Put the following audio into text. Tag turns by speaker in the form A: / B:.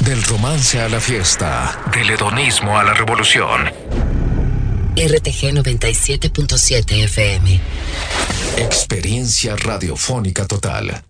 A: Del romance a la fiesta, del hedonismo a la revolución.
B: RTG 97.7 FM.
A: Experiencia radiofónica total.